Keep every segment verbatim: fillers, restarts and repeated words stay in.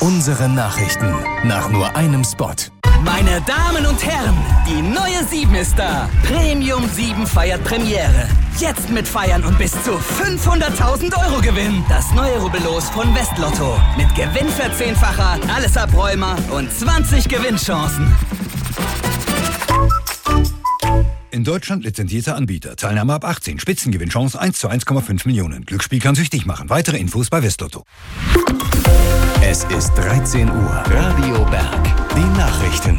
Unsere Nachrichten nach nur einem Spot. Meine Damen und Herren, die neue sieben ist da. Premium sieben feiert Premiere. Jetzt mit Feiern und bis zu fünfhunderttausend Euro Gewinn. Das neue Rubbellos von Westlotto. Mit Gewinnverzehnfacher, alles Abräumer und zwanzig Gewinnchancen. In Deutschland lizenzierter Anbieter. Teilnahme ab achtzehn. Spitzengewinnchance eins zu eins Komma fünf Millionen. Glücksspiel kann süchtig machen. Weitere Infos bei Westlotto. Es ist dreizehn Uhr. Radio Berg. Die Nachrichten.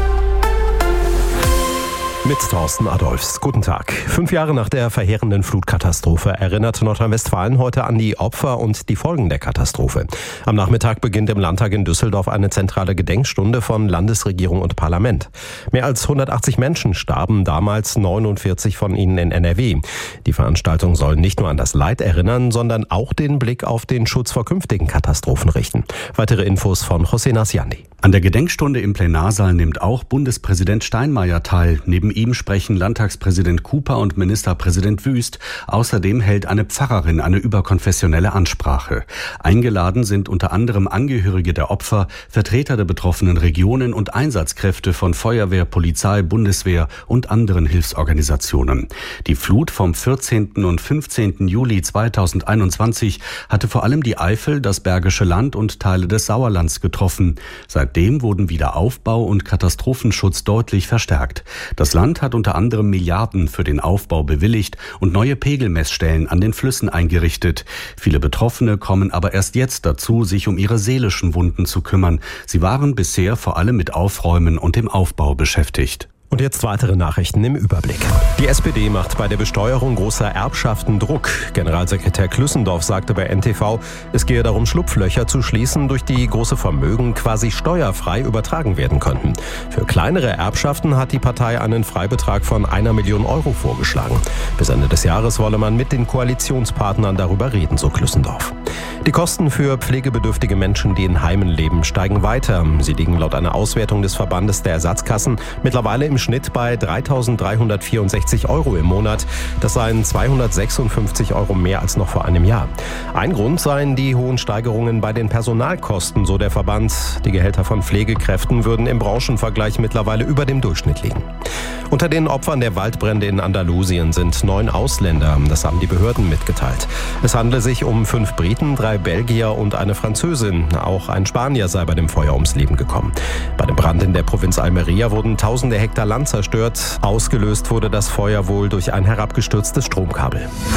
Mit Thorsten Adolphs. Guten Tag. Fünf Jahre nach der verheerenden Flutkatastrophe erinnert Nordrhein-Westfalen heute an die Opfer und die Folgen der Katastrophe. Am Nachmittag beginnt im Landtag in Düsseldorf eine zentrale Gedenkstunde von Landesregierung und Parlament. Mehr als hundertachtzig Menschen starben damals, neunundvierzig von ihnen in N R W. Die Veranstaltung soll nicht nur an das Leid erinnern, sondern auch den Blick auf den Schutz vor künftigen Katastrophen richten. Weitere Infos von José Nasiandi. An der Gedenkstunde im Plenarsaal nimmt auch Bundespräsident Steinmeier teil. Neben ihm sprechen Landtagspräsident Cooper und Ministerpräsident Wüst. Außerdem hält eine Pfarrerin eine überkonfessionelle Ansprache. Eingeladen sind unter anderem Angehörige der Opfer, Vertreter der betroffenen Regionen und Einsatzkräfte von Feuerwehr, Polizei, Bundeswehr und anderen Hilfsorganisationen. Die Flut vom vierzehnten und fünfzehnten Juli zweitausendeinundzwanzig hatte vor allem die Eifel, das Bergische Land und Teile des Sauerlands getroffen. Seitdem wurden Wiederaufbau und Katastrophenschutz deutlich verstärkt. Das Land hat unter anderem Milliarden für den Aufbau bewilligt und neue Pegelmessstellen an den Flüssen eingerichtet. Viele Betroffene kommen aber erst jetzt dazu, sich um ihre seelischen Wunden zu kümmern. Sie waren bisher vor allem mit Aufräumen und dem Aufbau beschäftigt. Und jetzt weitere Nachrichten im Überblick. Die S P D macht bei der Besteuerung großer Erbschaften Druck. Generalsekretär Klüssendorf sagte bei N T V, es gehe darum, Schlupflöcher zu schließen, durch die große Vermögen quasi steuerfrei übertragen werden könnten. Für kleinere Erbschaften hat die Partei einen Freibetrag von einer Million Euro vorgeschlagen. Bis Ende des Jahres wolle man mit den Koalitionspartnern darüber reden, so Klüssendorf. Die Kosten für pflegebedürftige Menschen, die in Heimen leben, steigen weiter. Sie liegen laut einer Auswertung des Verbandes der Ersatzkassen mittlerweile im Schnitt bei dreitausenddreihundertvierundsechzig Euro im Monat. Das seien zweihundertsechsundfünfzig Euro mehr als noch vor einem Jahr. Ein Grund seien die hohen Steigerungen bei den Personalkosten, so der Verband. Die Gehälter von Pflegekräften würden im Branchenvergleich mittlerweile über dem Durchschnitt liegen. Unter den Opfern der Waldbrände in Andalusien sind neun Ausländer. Das haben die Behörden mitgeteilt. Es handle sich um fünf Briten, drei Belgier und eine Französin. Auch ein Spanier sei bei dem Feuer ums Leben gekommen. Bei dem Brand in der Provinz Almería wurden tausende Hektar Land zerstört. Ausgelöst wurde das Feuer wohl durch ein herabgestürztes Stromkabel.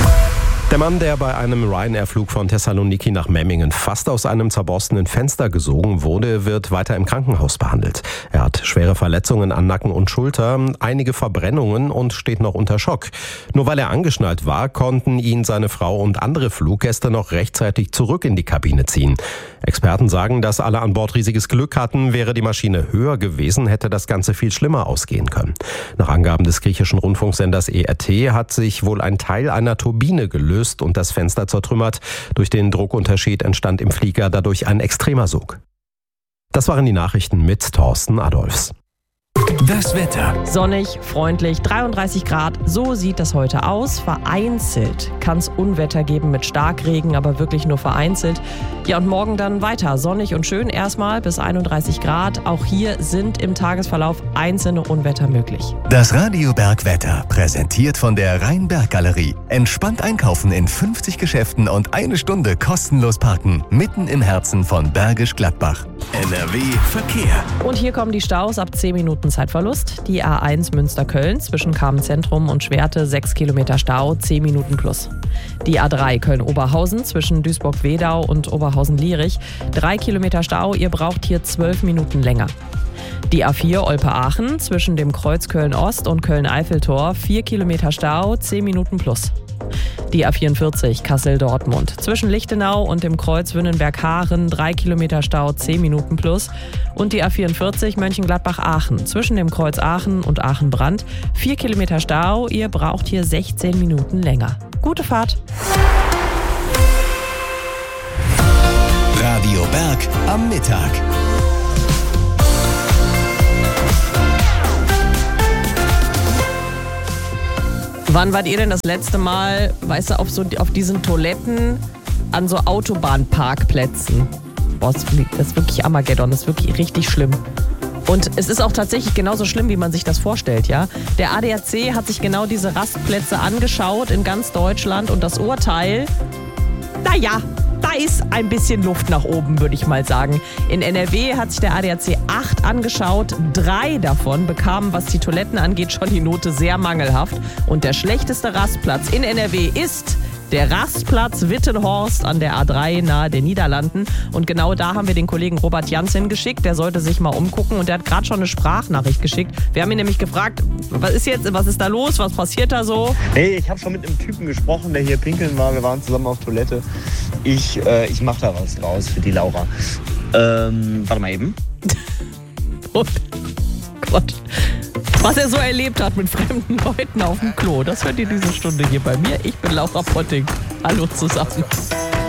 Der Mann, der bei einem Ryanair-Flug von Thessaloniki nach Memmingen fast aus einem zerborstenen Fenster gesogen wurde, wird weiter im Krankenhaus behandelt. Er hat schwere Verletzungen an Nacken und Schulter, einige Verbrennungen und steht noch unter Schock. Nur weil er angeschnallt war, konnten ihn seine Frau und andere Fluggäste noch rechtzeitig zurück in die Kabine ziehen. Experten sagen, dass alle an Bord riesiges Glück hatten. Wäre die Maschine höher gewesen, hätte das Ganze viel schlimmer ausgehen können. Nach Angaben des griechischen Rundfunksenders E R T hat sich wohl ein Teil einer Turbine gelöst und das Fenster zertrümmert. Durch den Druckunterschied entstand im Flieger dadurch ein extremer Sog. Das waren die Nachrichten mit Thorsten Adolphs. Das Wetter. Sonnig, freundlich, dreiunddreißig Grad, so sieht das heute aus. Vereinzelt kann es Unwetter geben mit Starkregen, aber wirklich nur vereinzelt. Ja, und morgen dann weiter sonnig und schön erstmal bis einunddreißig Grad. Auch hier sind im Tagesverlauf einzelne Unwetter möglich. Das Radio Berg Wetter, präsentiert von der Rhein-Berg-Galerie. Entspannt einkaufen in fünfzig Geschäften und eine Stunde kostenlos parken, mitten im Herzen von Bergisch Gladbach. N R W Verkehr. Und hier kommen die Staus ab zehn Minuten Zeitverlust. Die A eins Münster-Köln zwischen Kamenz-Zentrum und Schwerte sechs Kilometer Stau, zehn Minuten plus. Die A drei Köln-Oberhausen zwischen Duisburg-Wedau und Oberhausen-Lierich, drei Kilometer Stau, ihr braucht hier zwölf Minuten länger. Die A vier Olpe-Aachen zwischen dem Kreuz Köln-Ost und Köln-Eiffeltor, vier Kilometer Stau, zehn Minuten plus. Die A vierundvierzig Kassel-Dortmund zwischen Lichtenau und dem Kreuz Wünnenberg-Haaren, drei Kilometer Stau, zehn Minuten plus. Und die A vierundvierzig Mönchengladbach-Aachen zwischen dem Kreuz Aachen und Aachen-Brand, vier Kilometer Stau, ihr braucht hier sechzehn Minuten länger. Gute Fahrt! Radio Berg am Mittag. Wann wart ihr denn das letzte Mal, weißt du, auf, so, auf diesen Toiletten an so Autobahnparkplätzen? boah, das ist wirklich Armageddon, das ist wirklich richtig schlimm. Und es ist auch tatsächlich genauso schlimm, wie man sich das vorstellt, ja. Der A D A C hat sich genau diese Rastplätze angeschaut in ganz Deutschland und das Urteil, naja, da ist ein bisschen Luft nach oben, würde ich mal sagen. In N R W hat sich der A D A C acht angeschaut. Drei davon bekamen, was die Toiletten angeht, schon die Note sehr mangelhaft. Und der schlechteste Rastplatz in N R W ist der Rastplatz Wittenhorst an der A drei nahe den Niederlanden. Und genau da haben wir den Kollegen Robert Jans hingeschickt. Der sollte sich mal umgucken und der hat gerade schon eine Sprachnachricht geschickt. Wir haben ihn nämlich gefragt, was ist jetzt, was ist da los, was passiert da so? Hey, ich habe schon mit einem Typen gesprochen, der hier pinkeln war. Wir waren zusammen auf Toilette. Ich, äh, ich mach da was draus für die Laura. Ähm, warte mal eben. Oh Gott. Was er so erlebt hat mit fremden Leuten auf dem Klo, das hört ihr diese Stunde hier bei mir. Ich bin Laura Potting. Hallo zusammen.